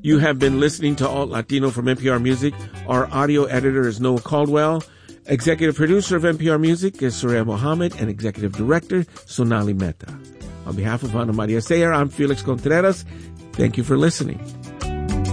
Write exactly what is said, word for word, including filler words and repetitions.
You have been listening to Alt Latino from N P R Music. Our audio editor is Noah Caldwell. Executive producer of N P R Music is Surya Mohammed, and executive director, Sonali Mehta. On behalf of Ana Maria Sayer, I'm Felix Contreras. Thank you for listening.